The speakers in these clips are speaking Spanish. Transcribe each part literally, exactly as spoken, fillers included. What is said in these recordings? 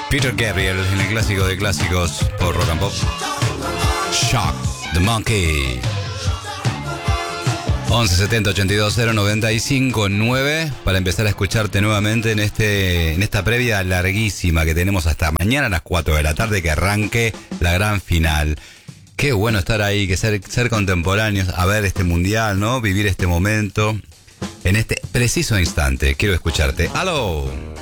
Peter Gabriel en el clásico de clásicos por Rock and Pop. Shock the Monkey. once setenta ochenta y dos cero noventa y cinco nueve para empezar a escucharte nuevamente en este en esta previa larguísima que tenemos hasta mañana a las cuatro de la tarde que arranque la gran final. Qué bueno estar ahí, que ser, ser contemporáneos, a ver este mundial, ¿no? Vivir este momento en este preciso instante. Quiero escucharte. ¡Aló!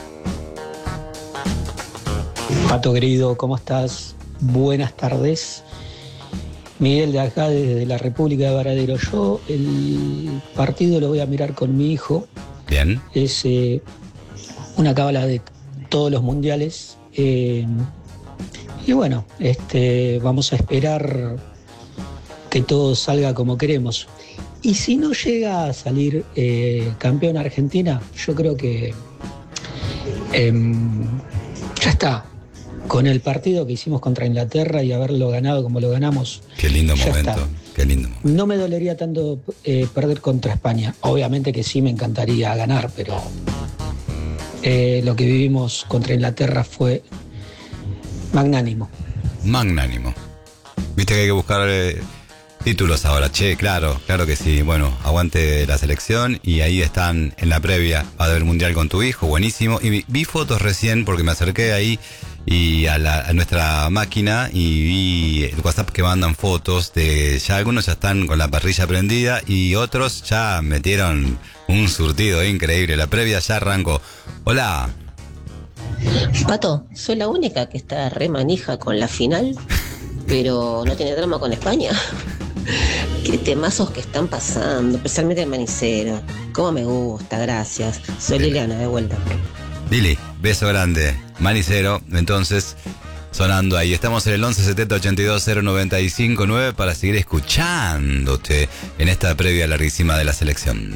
Pato querido, ¿cómo estás? Buenas tardes. Miguel de acá, desde la República de Varadero. Yo el partido lo voy a mirar con mi hijo. Bien. Es eh, una cábala de todos los mundiales. Eh, y bueno, este, vamos a esperar que todo salga como queremos. Y si no llega a salir eh, campeón Argentina, yo creo que eh, ya está. Con el partido que hicimos contra Inglaterra y haberlo ganado como lo ganamos. Qué lindo momento, está. qué lindo momento. No me dolería tanto eh, perder contra España. Obviamente que sí me encantaría ganar, pero eh, lo que vivimos contra Inglaterra fue magnánimo. Magnánimo. Viste que hay que buscar eh, títulos ahora. Che, claro, claro que sí. Bueno, aguante la selección y ahí están en la previa. Va a haber mundial con tu hijo, buenísimo. Y vi, vi fotos recién porque me acerqué ahí y a, la, a nuestra máquina y vi el WhatsApp que mandan fotos de ya algunos ya están con la parrilla prendida y otros ya metieron un surtido increíble. La previa ya arrancó. Hola. Pato, soy la única que está re manija con la final, pero no tiene drama con España. Qué temazos que están pasando, especialmente el Manicero. Cómo me gusta, gracias. Soy Liliana, de vuelta. Lili, beso grande. Manicero, entonces, sonando ahí. Estamos en el once setenta ochenta y dos cero noventa y cinco nueve para seguir escuchándote en esta previa larguísima de la selección.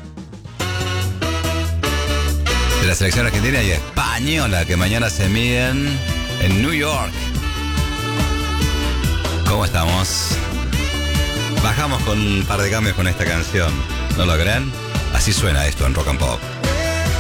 De la selección argentina y española que mañana se miden en New York. ¿Cómo estamos? Bajamos con un par de cambios con esta canción. ¿No lo creen? Así suena esto en Rock and Pop.